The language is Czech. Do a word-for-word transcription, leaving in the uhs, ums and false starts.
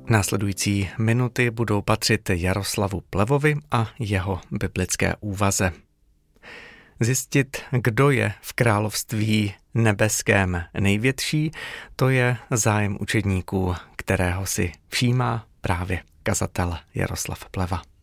Následující minuty budou patřit Jaroslavu Plevovi a jeho biblické úvaze. Zjistit, kdo je v království nebeském největší, to je zájem učedníků, kterého si všímá právě kazatel Jaroslav Pleva.